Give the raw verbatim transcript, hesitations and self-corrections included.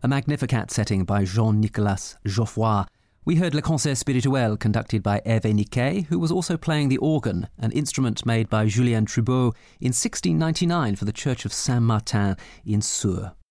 a Magnificat setting by Jean-Nicolas Geoffroy. We heard Le Concert Spirituel, conducted by Hervé Niquet, who was also playing the organ, an instrument made by Julien Trubeau in sixteen ninety-nine for the Church of Saint-Martin in Sours.